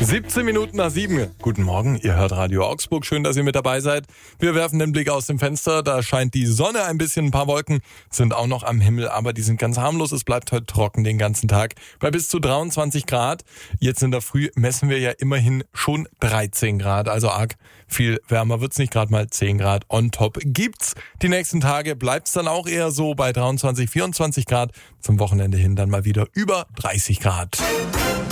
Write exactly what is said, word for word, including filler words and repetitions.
siebzehn Minuten nach sieben. Guten Morgen, ihr hört Radio Augsburg. Schön, dass ihr mit dabei seid. Wir werfen den Blick aus dem Fenster. Da scheint die Sonne ein bisschen. Ein paar Wolken sind auch noch am Himmel, aber die sind ganz harmlos. Es bleibt heute trocken den ganzen Tag bei bis zu dreiundzwanzig Grad. Jetzt in der Früh messen wir ja immerhin schon dreizehn Grad. Also arg viel wärmer wird's nicht, gerade mal zehn Grad on top gibt's. Die nächsten Tage bleibt's dann auch eher so bei dreiundzwanzig, vierundzwanzig Grad. Zum Wochenende hin dann mal wieder über dreißig Grad.